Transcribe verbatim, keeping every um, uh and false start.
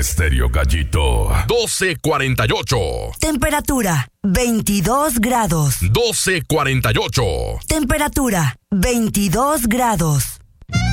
Estéreo Gallito. doce cuarenta y ocho. Temperatura veintidós grados. doce cuarenta y ocho. Temperatura veintidós grados.